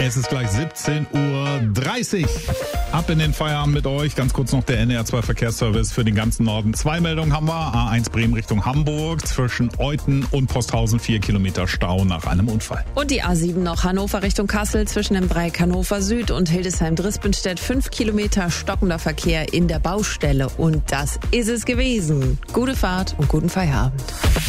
Es ist gleich 17:30 Uhr. Ab in den Feierabend mit euch. Ganz kurz noch der NDR2 Verkehrsservice für den ganzen Norden. 2 Meldungen haben wir. A1 Bremen Richtung Hamburg. Zwischen Euthen und Posthausen 4 Kilometer Stau nach einem Unfall. Und die A7 noch Hannover Richtung Kassel. Zwischen dem Dreieck Hannover Süd und Hildesheim-Drispenstedt 5 Kilometer stockender Verkehr in der Baustelle. Und das ist es gewesen. Gute Fahrt und guten Feierabend.